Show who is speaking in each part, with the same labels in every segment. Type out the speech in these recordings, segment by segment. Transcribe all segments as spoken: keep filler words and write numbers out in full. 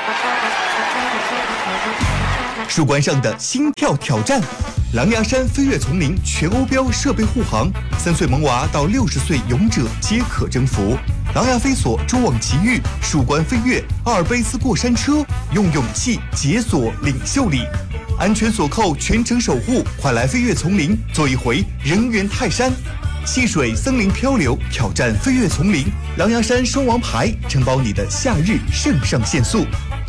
Speaker 1: 树冠上的心跳挑战，狼牙山飞跃丛林全欧标设备护航，三岁萌娃到六十岁勇者皆可征服。狼牙飞索蛛网奇遇，树冠飞跃，阿尔卑斯过山车，用勇气解锁领袖力。安全锁扣，全程守护，快来飞跃丛林，做一回人猿泰山。戏水森林漂流，挑战飞跃丛林，狼牙山双王牌，承包你的夏日肾上腺素。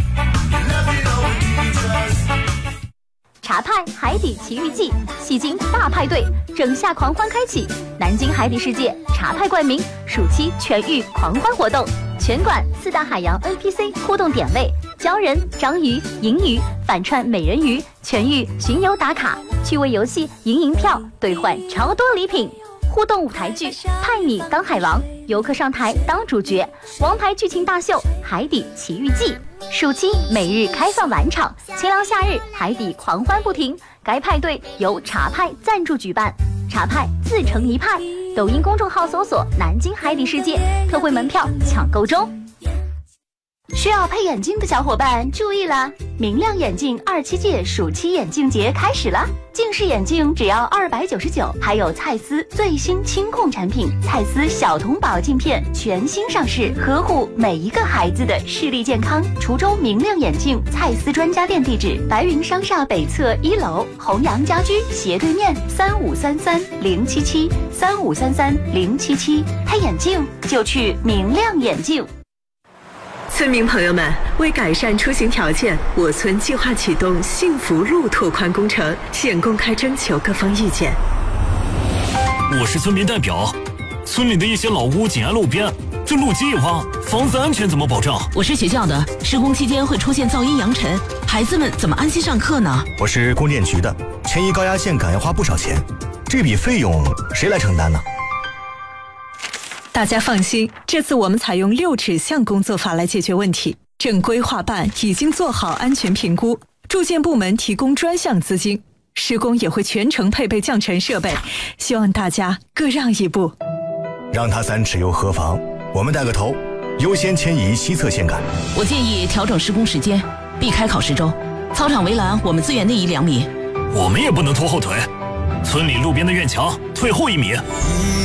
Speaker 2: 茶派海底奇遇记，戏精大派对，整夏狂欢开启！南京海底世界茶派冠名暑期全域狂欢活动，全馆四大海洋 N P C 互动点位，鲛人、章鱼、银鱼反串美人鱼，全域巡游打卡，趣味游戏赢银票兑换超多礼品。互动舞台剧派你当海王，游客上台当主角，王牌剧情大秀海底奇遇记。暑期每日开放晚场，清凉夏日海底狂欢不停。该派对由茶派赞助举办，茶派自成一派。抖音公众号搜索南京海底世界，特惠门票抢购中。需要配眼镜的小伙伴注意了，明亮眼镜二七届暑期眼镜节开始了，近视眼镜只要二百九十九，还有蔡司最新清控产品蔡司小童宝镜片全新上市，呵护每一个孩子的视力健康。滁州明亮眼镜蔡司专家店地址：白云商厦北侧一楼，弘阳家居斜对面，三五三三零七七三五三三零七七，配眼镜就去明亮眼镜。
Speaker 3: 村民朋友们，为改善出行条件，我村计划启动幸福路拓宽工程，现公开征求各方意见。
Speaker 4: 我是村民代表，村里的一些老屋紧挨路边，这路基一挖，房子安全怎么保障？
Speaker 5: 我是学校的，施工期间会出现噪音扬尘，孩子们怎么安心上课呢？
Speaker 6: 我是供电局的，迁移高压线杆要花不少钱，这笔费用谁来承担呢？
Speaker 3: 大家放心，这次我们采用六指向工作法来解决问题。正规划办已经做好安全评估，住建部门提供专项资金，施工也会全程配备降尘设备，希望大家各让一步。
Speaker 6: 让他三尺又何妨？我们带个头，优先迁移西侧线杆。
Speaker 5: 我建议调整施工时间，避开考试周。操场围栏我们资源内移两米。
Speaker 4: 我们也不能拖后腿，村里路边的院墙退后一米。